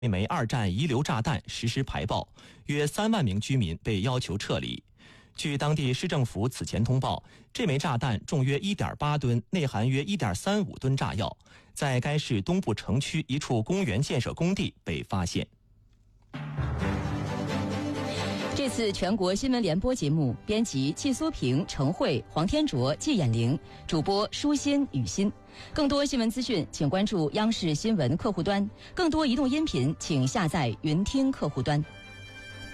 一枚2战遗留炸弹实施排爆，约3万名居民被要求撤离。据当地市政府此前通报，这枚炸弹重约1.8吨，内含约1.35吨炸药，在该市东部城区一处公园建设工地被发现。 这次全国新闻联播节目，编辑季苏平、程慧、黄天卓、季衍玲，主播舒心、雨欣。更多新闻资讯，请关注央视新闻客户端；更多移动音频，请下载云听客户端。